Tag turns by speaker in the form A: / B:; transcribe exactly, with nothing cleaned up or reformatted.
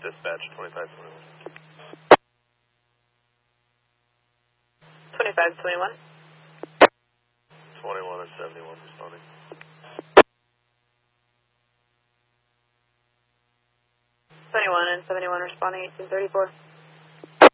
A: Dispatch, twenty-five twenty-one.
B: twenty-five twenty-one.
A: twenty-one and seventy-one responding.
B: twenty-one and seventy-one responding, eighteen thirty-four.